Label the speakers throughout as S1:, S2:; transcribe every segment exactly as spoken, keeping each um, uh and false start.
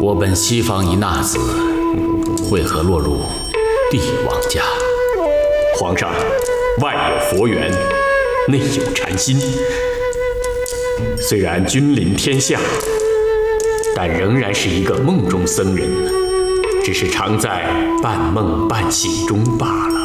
S1: 我本西方一纳子，为何落入帝王家？
S2: 皇上，外有佛缘，内有禅心。虽然君临天下，但仍然是一个梦中僧人，只是常在半梦半醒中罢了。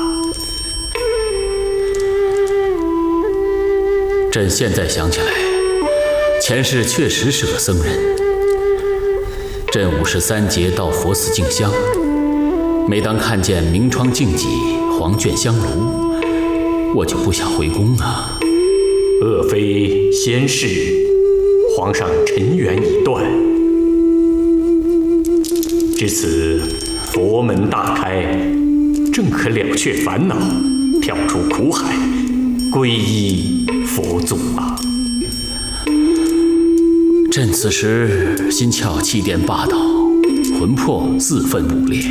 S1: 朕现在想起来，前世确实是个僧人。朕五十三劫到佛寺敬香，每当看见明窗净几、黄卷香炉，我就不想回宫啊。
S2: 鄂非先世，皇上尘缘已断，至此佛门大开，正可了却烦恼，跳出苦海，皈依佛祖啊！
S1: 朕此时心窍气颠霸道，魂魄自愤武烈。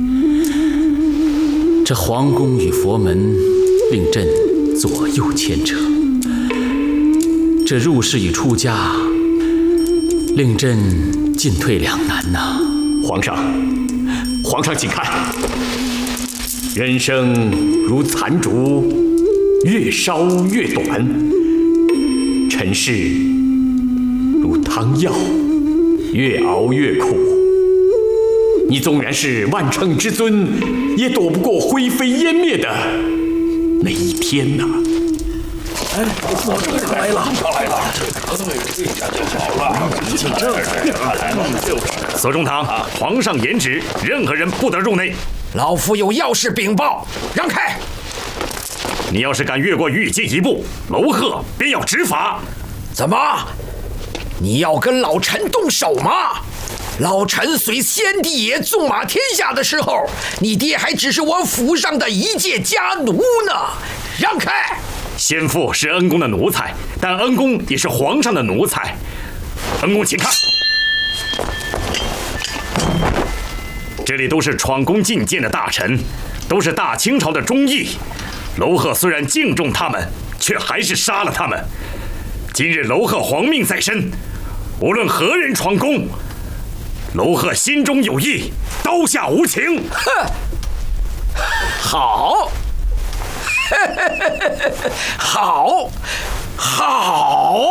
S1: 这皇宫与佛门令朕左右牵扯，这入世与出家令朕进退两难呐、啊！
S2: 皇上，皇上请看，人生如残烛，越烧越短；尘世如汤药，越熬越苦。你纵然是万乘之尊，也躲不过灰飞烟灭的那一天呐、啊！
S3: 哎，来了，来了！进这儿来了。
S4: 左中堂，皇上严旨，任何人不得入内。
S3: 老夫有要事禀报，让开！
S4: 你要是敢越过御界一步，楼鹤便要执法。
S3: 怎么？你要跟老臣动手吗？老臣随先帝爷纵马天下的时候，你爹还只是我府上的一介家奴呢。让开！
S4: 先父是恩公的奴才，但恩公也是皇上的奴才。恩公，请看，这里都是闯宫觐见的大臣，都是大清朝的忠义。楼鹤虽然敬重他们，却还是杀了他们。今日楼鹤皇命在身，无论何人闯宫，楼鹤心中有意，刀下无情。
S3: 哼，好，好，好，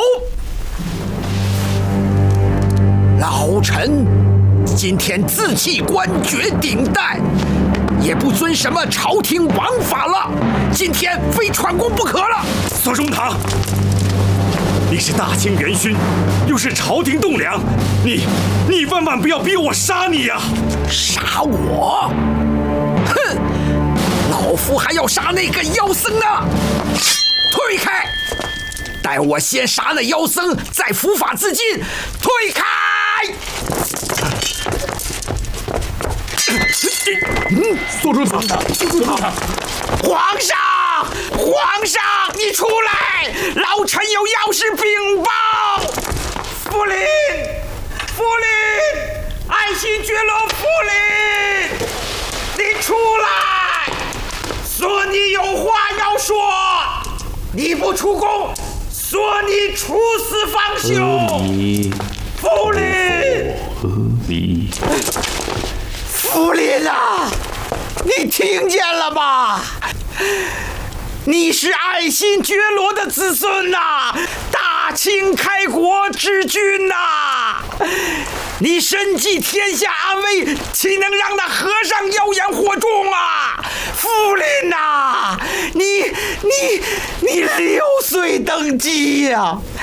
S3: 老臣今天自弃官爵顶戴，也不遵什么朝廷王法了。今天非闯宫不可了。
S4: 左中堂，你是大清元勋，又是朝廷栋梁，你你万万不要逼我杀你呀、啊！
S3: 杀我？哼！老夫还要杀那个妖僧呢！退开！待我先杀那妖僧，再伏法自尽。退开！
S2: 嗯，左中堂，左中堂，
S3: 皇上，皇上，你出来！老臣有要事禀报。福临，福临，爱新觉罗福临，你出来！说你有话要说，你不出宫，说你出死方休。福临，
S2: 阿弥。
S3: 福临啊，你听见了吗？你是爱新觉罗的子孙呐、啊，大清开国之君呐、啊！你身系天下安危，岂能让那和尚妖言惑众啊？福临呐，你你你六岁登基呀、啊！